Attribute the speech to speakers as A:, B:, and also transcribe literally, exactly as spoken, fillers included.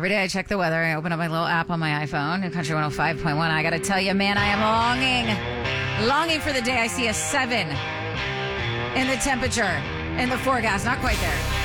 A: Every day I check the weather. I open up my little app on my iPhone, Country one oh five point one. I got to tell you, man, I am longing, longing for the day I see a seven in the temperature, in the forecast. Not quite there.